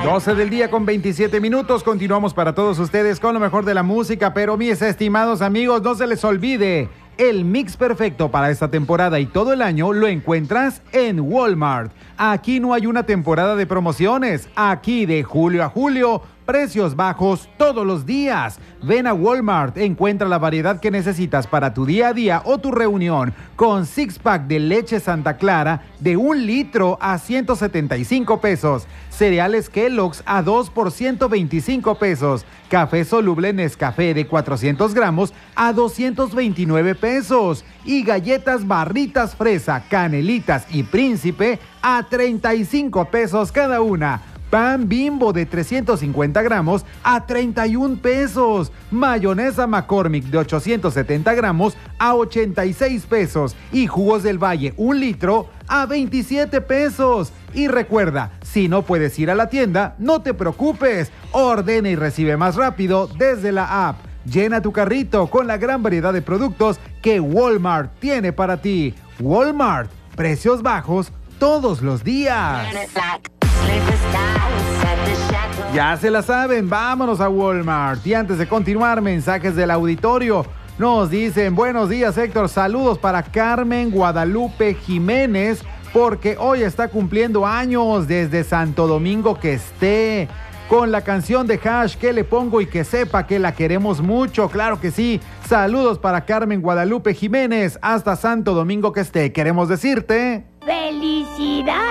12 del día con 27 minutos. Continuamos para todos ustedes con lo mejor de la música. Pero mis estimados amigos, no se les olvide, el mix perfecto para esta temporada y todo el año lo encuentras en Walmart. Aquí no hay una temporada de promociones. Aquí de julio a julio, precios bajos todos los días. Ven a Walmart, encuentra la variedad que necesitas para tu día a día o tu reunión, con six pack de leche Santa Clara de 1 litro a 175 pesos. Cereales Kellogg's a 2 por 125 pesos. Café soluble Nescafé de 400 gramos a 229 pesos. Y galletas Barritas Fresa, Canelitas y Príncipe a 35 pesos cada una. Pan Bimbo de 350 gramos a 31 pesos. Mayonesa McCormick de 870 gramos a 86 pesos. Y jugos del Valle 1 litro a 27 pesos. Y recuerda, si no puedes ir a la tienda, no te preocupes. Ordena y recibe más rápido desde la app. Llena tu carrito con la gran variedad de productos que Walmart tiene para ti. Walmart, precios bajos todos los días. Ya se la saben, vámonos a Walmart. Y antes de continuar, mensajes del auditorio. Nos dicen, buenos días Héctor, saludos para Carmen Guadalupe Jiménez, porque hoy está cumpliendo años desde Santo Domingo que esté. Con la canción de Hash, ¿qué le pongo? Y que sepa que la queremos mucho, claro que sí. Saludos para Carmen Guadalupe Jiménez, hasta Santo Domingo que esté. Queremos decirte... ¡Felicidades!